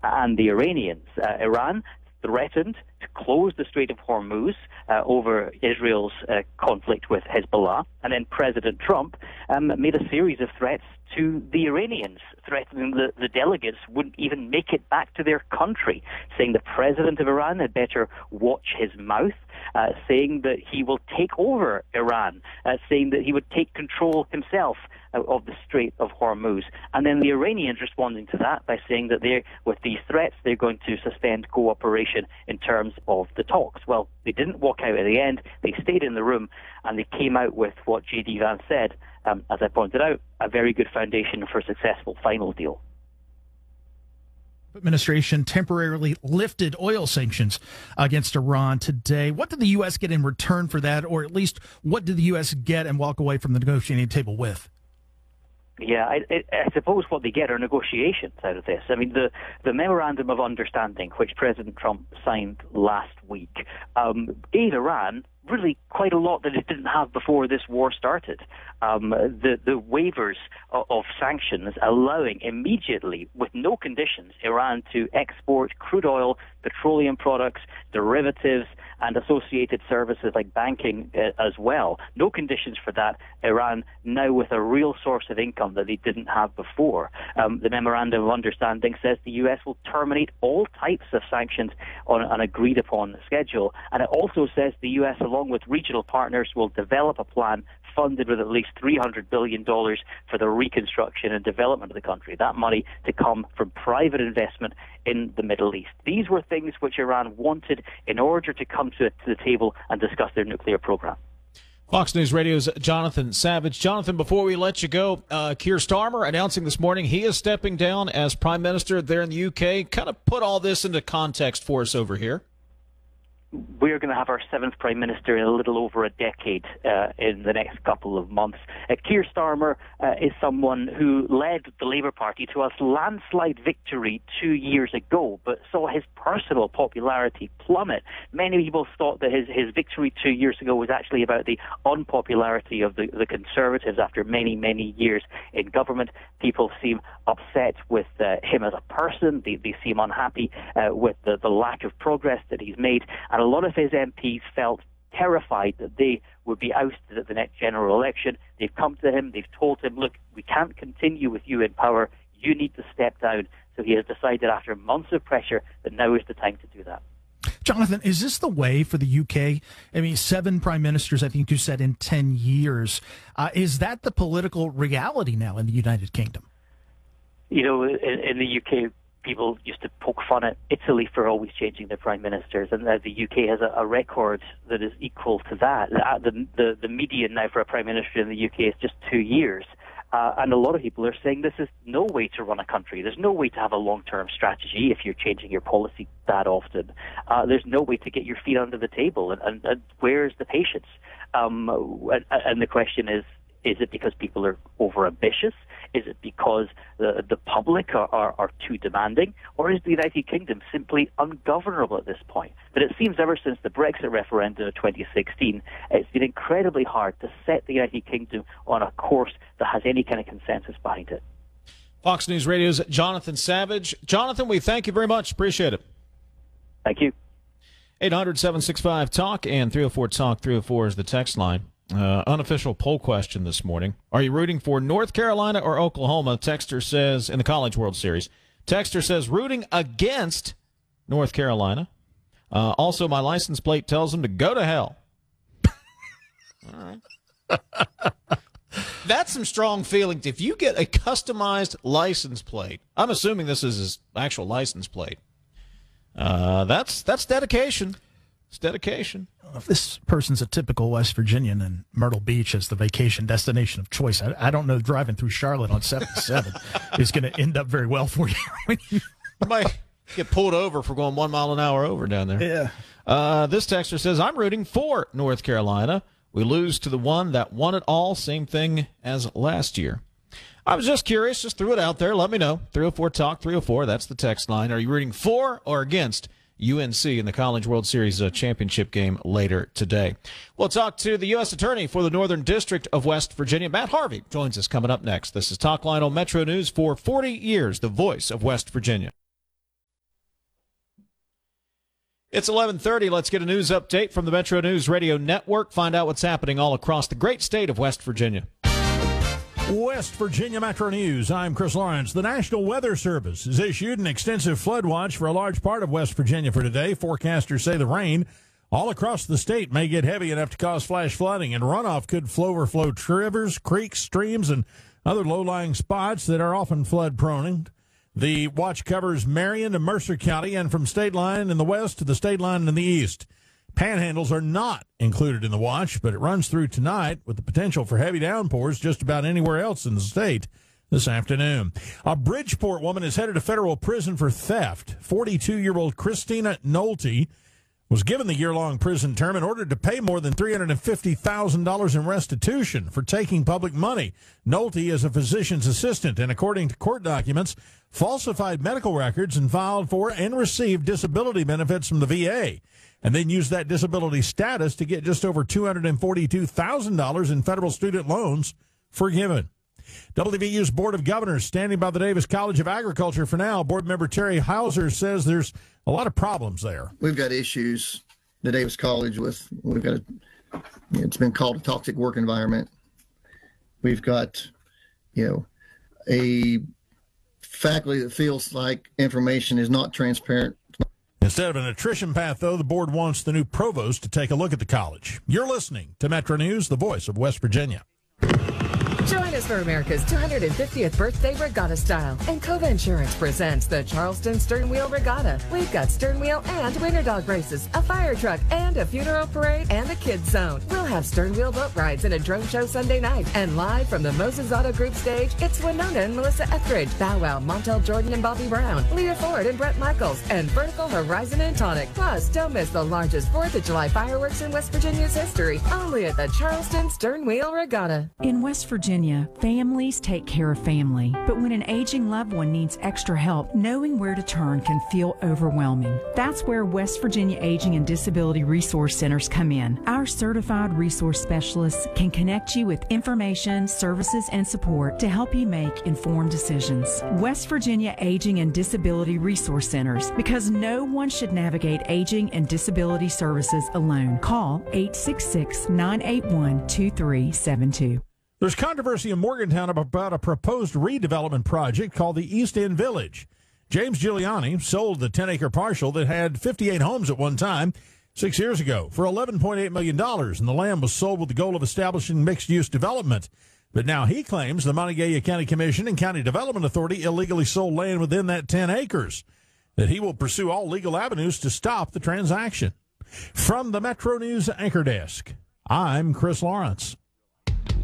and the Iranians. Iran threatened to close the Strait of Hormuz over Israel's conflict with Hezbollah, and then President Trump made a series of threats to the Iranians, threatening the delegates wouldn't even make it back to their country, saying the president of Iran had better watch his mouth, saying that he will take over Iran, saying that he would take control himself of the Strait of Hormuz. And then the Iranians responding to that by saying that with these threats, they're going to suspend cooperation in terms of the talks. Well, they didn't walk out at the end. They stayed in the room, and they came out with what J.D. Vance said, as I pointed out, a very good foundation for a successful final deal. Administration temporarily lifted oil sanctions against Iran today. What did the U.S. get in return for that, or at least what did the U.S. get and walk away from the negotiating table with? Yeah, I suppose what they get are negotiations out of this. I mean, the Memorandum of Understanding, which President Trump signed last week, gave Iran really quite a lot that it didn't have before this war started. The waivers of sanctions allowing immediately, with no conditions, Iran to export crude oil, petroleum products, derivatives, and associated services like banking as well. No conditions for that. Iran now with a real source of income that they didn't have before. The Memorandum of Understanding says the U.S. will terminate all types of sanctions on an agreed-upon schedule. And it also says the U.S., along with regional partners, will develop a plan funded with at least $300 billion for the reconstruction and development of the country. That money to come from private investment in the Middle East. These were things which Iran wanted in order to come to the table and discuss their nuclear program. Fox News Radio's Jonathan Savage. Jonathan, before we let you go, Keir Starmer announcing this morning he is stepping down as Prime Minister there in the UK. Kind of put all this into context for us over here. We're going to have our seventh Prime Minister in a little over a decade in the next couple of months. Keir Starmer is someone who led the Labour Party to a landslide victory 2 years ago, but saw his personal popularity plummet. Many people thought that his victory 2 years ago was actually about the unpopularity of the Conservatives after many, many years in government. People seem upset with him as a person. They seem unhappy with the lack of progress that he's made. And a lot of his MPs felt terrified that they would be ousted at the next general election. They've come to him, they've told him, look, we can't continue with you in power, you need to step down. So he has decided after months of pressure that now is the time to do that. Jonathan, is this the way for the UK? I mean, 7 prime ministers, I think you said, in 10 years. Is that the political reality now in the United Kingdom? You know, in the UK, people used to poke fun at Italy for always changing their prime ministers, and the UK has a record that is equal to that. The median now for a prime minister in the UK is just 2 years. And a lot of people are saying this is no way to run a country. There's no way to have a long-term strategy if you're changing your policy that often. There's no way to get your feet under the table. And where's the patience? And the question is it because people are over-ambitious? Is it because the public are too demanding? Or is the United Kingdom simply ungovernable at this point? But it seems ever since the Brexit referendum of 2016, it's been incredibly hard to set the United Kingdom on a course that has any kind of consensus behind it. Fox News Radio's Jonathan Savage. Jonathan, we thank you very much. Appreciate it. Thank you. 800-765-TALK and 304-TALK. 304 is the text line. Unofficial poll question this morning. Are you rooting for North Carolina or Oklahoma? Texter says, in the College World Series. Texter says, rooting against North Carolina. Also, my license plate tells them to go to hell. All right. That's some strong feelings. If you get a customized license plate, I'm assuming this is his actual license plate. That's dedication. It's dedication. If this person's a typical West Virginian and Myrtle Beach is the vacation destination of choice, I don't know driving through Charlotte on 77 is going to end up very well for you. You might get pulled over for going 1 mile an hour over down there. Yeah. This texter says, I'm rooting for North Carolina. We lose to the one that won it all. Same thing as last year. I was just curious. Just threw it out there. Let me know. 304-TALK, 304. That's the text line. Are you rooting for or against UNC in the College World Series championship game later today? We'll talk to the U.S. Attorney for the Northern District of West Virginia. Matt Harvey joins us coming up next. This is Talk Line on Metro News for 40 years, the voice of West Virginia. It's 11:30. Let's get a news update from the Metro News Radio Network. Find out what's happening all across the great state of West Virginia. West Virginia Metro News. I'm Chris Lawrence. The National Weather Service has issued an extensive flood watch for a large part of West Virginia for today. Forecasters say the rain all across the state may get heavy enough to cause flash flooding, and runoff could overflow rivers, creeks, streams, and other low-lying spots that are often flood-prone. The watch covers Marion to Mercer County and from state line in the west to the state line in the east. Panhandles are not included in the watch, but it runs through tonight with the potential for heavy downpours just about anywhere else in the state this afternoon. A Bridgeport woman is headed to federal prison for theft. 42-year-old Christina Nolte was given the year-long prison term and ordered to pay more than $350,000 in restitution for taking public money. Nolte is a physician's assistant and, according to court documents, falsified medical records and filed for and received disability benefits from the VA, and then used that disability status to get just over $242,000 in federal student loans forgiven. WVU's Board of Governors standing by the Davis College of Agriculture for now. Board member Terry Hauser says there's a lot of problems there. We've got issues at Davis College with, it's been called a toxic work environment. We've got, a faculty that feels like information is not transparent. Instead of an attrition path, though, the board wants the new provost to take a look at the college. You're listening to Metro News, the voice of West Virginia. Join us for America's 250th birthday regatta style. And Cova Insurance presents the Charleston Stern Wheel Regatta. We've got stern wheel and winter dog races, a fire truck, and a funeral parade, and a kids zone. We'll have stern wheel boat rides and a drone show Sunday night. And live from the Moses Auto Group stage, it's Winona and Melissa Etheridge, Bow Wow, Montel Jordan and Bobby Brown, Leah Ford and Brett Michaels, and Vertical Horizon and Tonic. Plus, don't miss the largest 4th of July fireworks in West Virginia's history, only at the Charleston Stern Wheel Regatta. In West Virginia, families take care of family, but when an aging loved one needs extra help, knowing where to turn can feel overwhelming. That's where West Virginia Aging and Disability Resource Centers come in. Our certified resource specialists can connect you with information, services, and support to help you make informed decisions. West Virginia Aging and Disability Resource Centers, because no one should navigate aging and disability services alone. Call 866-981-2372. There's controversy in Morgantown about a proposed redevelopment project called the East End Village. James Giuliani sold the 10-acre parcel that had 58 homes at one time 6 years ago for $11.8 million, and the land was sold with the goal of establishing mixed-use development. But now he claims the Montague County Commission and County Development Authority illegally sold land within that 10 acres, that he will pursue all legal avenues to stop the transaction. From the Metro News Anchor Desk, I'm Chris Lawrence.